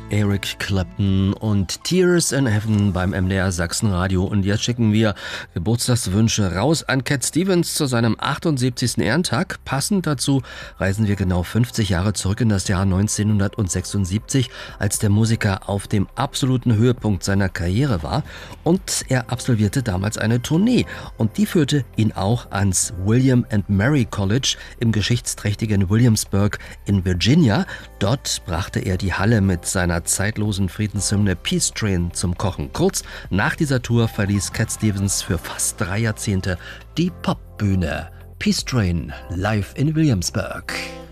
Eric Clapton und Tears in Heaven beim MDR Sachsenradio. Und jetzt schicken wir Geburtstagswünsche raus an Cat Stevens zu seinem 78. Ehrentag. Passend dazu reisen wir genau 50 Jahre zurück in das Jahr 1976, als der Musiker auf dem absoluten Höhepunkt seiner Karriere war. Und er absolvierte damals eine Tournee. Und die führte ihn auch ans William and Mary College im geschichtsträchtigen Williamsburg in Virginia. Dort brachte er die Halle mit seiner zeitlosen Friedenshymne Peace Train zum Kochen. Kurz nach dieser Tour verließ Cat Stevens für fast 3 Jahrzehnte die Popbühne. Peace Train live in Williamsburg.